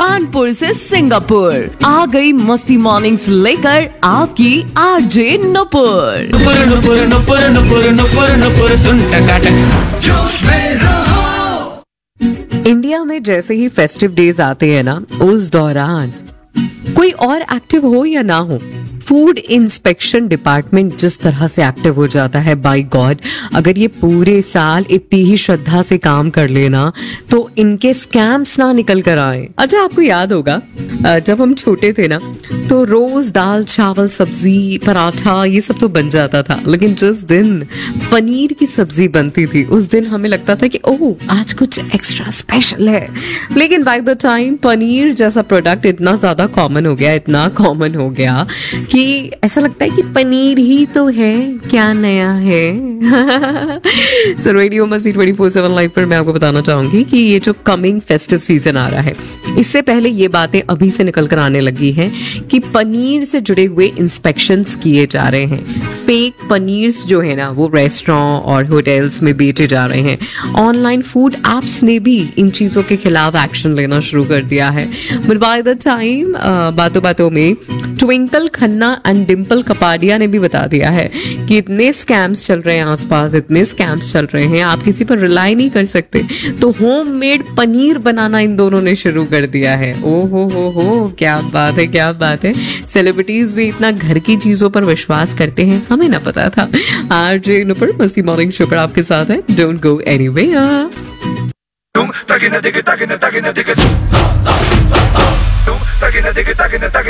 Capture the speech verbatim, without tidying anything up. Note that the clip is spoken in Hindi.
कानपुर से सिंगापुर आ गई मस्ती मॉर्निंग्स लेकर आपकी आरजे नुपुर। नुपुर नुपुर नुपुर नुपुर नुपुर नुपुर सुन टकाटक जोश में रहो। इंडिया में जैसे ही फेस्टिव डेज आते हैं ना, उस दौरान कोई और एक्टिव हो या ना हो, फूड इंस्पेक्शन डिपार्टमेंट जिस तरह से एक्टिव हो जाता है, बाय गॉड, अगर ये पूरे साल इतनी ही श्रद्धा से काम कर लेना तो इनके स्कैम्स ना निकल कर आए। अच्छा, आपको याद होगा जब हम छोटे थे ना तो रोज दाल चावल सब्जी पराठा ये सब तो बन जाता था, लेकिन जिस दिन पनीर की सब्जी बनती थी उस दिन हमें लगता था कि ओह आज कुछ एक्स्ट्रा स्पेशल है। लेकिन बाय द टाइम पनीर जैसा प्रोडक्ट इतना ज्यादा कॉमन हो गया, इतना कॉमन हो गया कि ऐसा लगता है कि पनीर ही तो है, क्या नया है। सो रेडियो मस्ती ट्वेंटी फोर सेवन लाइव पर मैं आपको बताना चाहूंगी कि ये जो कमिंग फेस्टिव सीजन आ रहा है, इससे पहले ये बातें अभी से निकल कर आने लगी हैं कि पनीर से जुड़े हुए इंस्पेक्शंस किए जा रहे हैं। फेक पनीर्स जो है ना वो रेस्टोरेंट और होटल्स में बेचे जा रहे हैं। ऑनलाइन फूड एप्स ने भी इन चीजों के खिलाफ एक्शन लेना शुरू कर दिया है। बट बाय द टाइम बातों बातों में ट्विंकल खन्ना एंड डिम्पल कपाडिया ने भी बता दिया है कि इतने स्कैम्स चल रहे हैं आसपास, इतने स्कैम्स चल रहे हैं, आप किसी पर रिलाई नहीं कर सकते। तो होममेड पनीर बनाना इन दोनों ने शुरू कर दिया है। ओ हो हो हो क्या बात है, क्या बात है। सेलिब्रिटीज भी इतना घर की चीजों पर विश्वास करते हैं, हमें ना पता था। आरजे नुपुर मस्ती मॉर्निंग शो पर आपके साथ है। Don't go anywhere. तुम तगिन दिग तगिन तगिन दिग तुम तगिन दिग तगिन तगिन